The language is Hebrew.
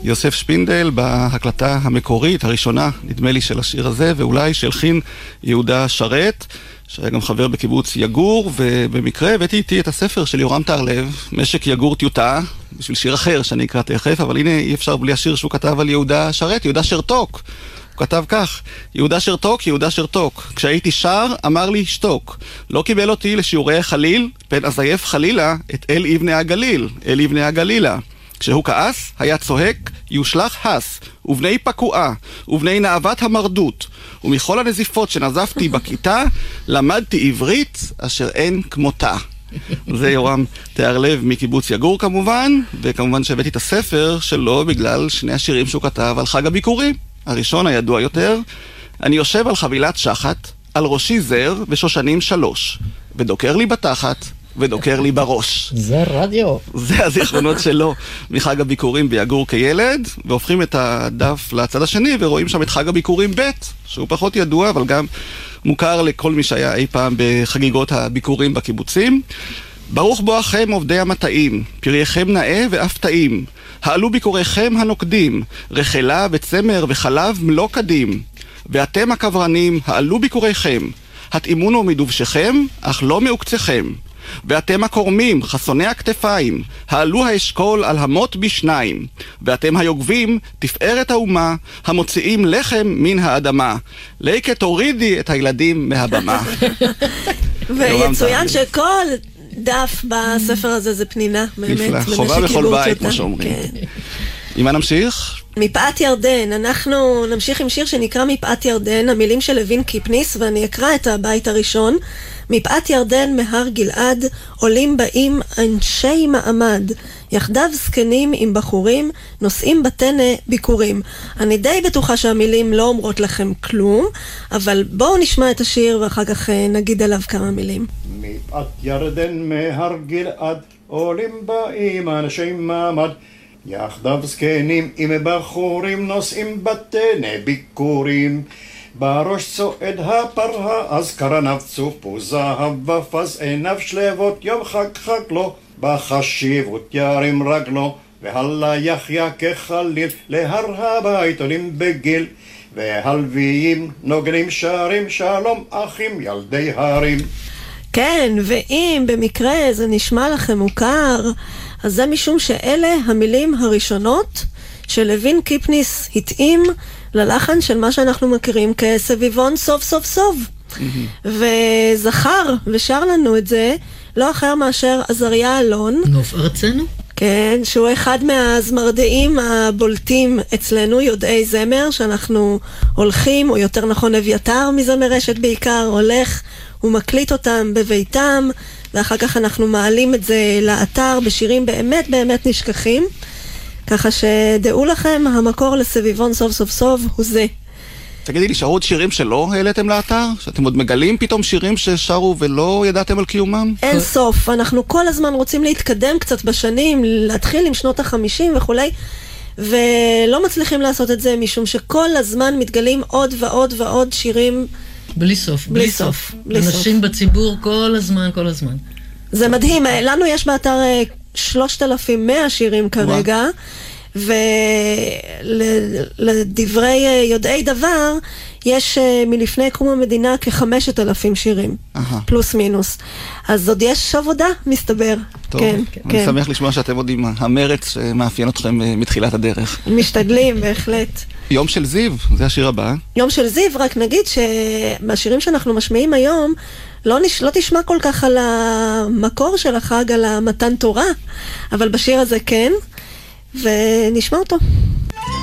יוסף שפינדל בהקלטה המקורית, הראשונה, נדמה לי, של השיר הזה, ואולי שהלחין יהודה שרת, שהיה גם חבר בקיבוץ יגור, ובמקרה הבאתי איתי את הספר של יורם טהרלב, משק יגור טיוטה, בשביל שיר אחר שאני אקרא תכף, אבל הנה אי אפשר בלי השיר שהוא כתב על יהודה שרת, יהודה שרתוק. הוא כתב כך: יהודה שרתוק, יהודה שרתוק, כשהייתי שר אמר לי שתוק, לא קיבל אותי לשיעורי חליל, פן אזייף חלילה את אל אבני הגליל, אל אבני הגלילה. כשהוא כעס, היה צועק, יושלח הס, ובני פקועה, ובני נאוות המרדות, ומכל הנזיפות שנזפתי בכיתה, למדתי עברית אשר אין כמותה. זה יורם טהרלב מקיבוץ יגור כמובן, וכמובן שהבאתי את הספר שלו בגלל שני השירים שהוא כתב על חג הביקורים. הראשון הידוע יותר: אני יושב על חבילת שחת, על ראשי זר ושושנים 3, ודוקר לי בתחת, ודוקר לי בראש. זה רדיו. זה הזיכרונות שלו מחג הביקורים ביגור כילד, והופכים את הדף לצד השני ורואים שם את חג הביקורים ב', שהוא פחות ידוע אבל גם מוכר לכל מי שהיה אי פעם בחגיגות הביקורים בקיבוצים. ברוך בואכם עובדי המטעים, פרייכם נאה ואף טעים, העלו ביקוריכם הנוקדים, רחלה וצמר וחלב מלוא קדים, ואתם הקברנים, העלו ביקוריכם, התאימונו מדובשכם, אך לא מעוקצכם. ואתם הקורמים, חסוני הכתפיים, העלו האשכול על המות בשניים. ואתם היוגבים, תפארת האומה, המוציאים לחם מן האדמה. ליקה תורידי את הילדים מהבמה. ויצוין שכל דף בספר הזה זה פנינה. נפלא, חובה בכל בית, כמו שאומרים. עם מה נמשיך? מפאת ירדן, אנחנו נמשיך עם שיר שנקרא מפאת ירדן, המילים של לוין קיפניס, ואני אקרא את הבית הראשון. מפאת ירדן מהר גלעד, עולים באים אנשי מעמד, יחדיו זקנים עם בחורים, נושאים בטנא ביקורים. אני די בטוחה שהמילים לא אומרות לכם כלום, אבל בואו נשמע את השיר ואחר כך נגיד עליו כמה מילים. מפאת ירדן מהר גלעד, עולים באים אנשי מעמד, יחדיו זקנים עם בחורים, נושאים בטנא ביקורים. בראש צועד הפרה, אז קרניו צופו זהב ופז עיניו שלבות, יום חג חג לו, בחשיבות ירים רגלו, והלה יחיה כחליל, להר הבית עולים בגיל, והלוויים נוגנים שרים, שלום אחים ילדי הרים. כן, ואם במקרה זה נשמע לכם מוכר, אז זה משום שאלה המילים הראשונות שלוין קיפניס התאים ללחן של מה שאנחנו מכירים כסביבון סוף סוף סוף. וזכר ושר לנו את זה לא אחר מאשר עזריה אלון. נוף ארצנו. כן, שהוא אחד מהזמרדעים הבולטים אצלנו, יודעי זמר, שאנחנו הולכים, או יותר נכון אביתר מזמר רשת בעיקר, הולך ומקליט אותם בביתם, ואחר כך אנחנו מעלים את זה לאתר בשירים באמת באמת נשכחים. ככה שדעו לכם, המקור לסביבון סוף סוף סוף הוא זה. תגידי לי, שרו עוד שירים שלא העליתם לאתר? שאתם עוד מגלים פתאום שירים ששרו ולא ידעתם על קיומם? אין סוף, אנחנו כל הזמן רוצים להתקדם קצת בשנים, להתחיל עם שנות ה-50 וכולי, ולא מצליחים לעשות את זה משום שכל הזמן מתגלים עוד ועוד ועוד שירים בלי סוף, בלי סוף. אנשים בציבור כל הזמן, כל הזמן. זה מדהים, לנו יש באתר 3,100 שירים כרגע, ולדברי יודעי דבר יש מלפני קום המדינה כ5,000 שירים, פלוס מינוס. אז עוד יש עבודה, מסתבר. טוב, אני שמח לשמוע שאתם עוד עם המרץ שמאפיין אתכם מתחילת הדרך. משתדלים, בהחלט. יום של זיו, זה השיר הבא. יום של זיו, רק נגיד שבשירים שאנחנו משמיעים היום, לא תשמע כל כך על המקור של החג, על המתן תורה, אבל בשיר הזה כן, ונשמע אותו.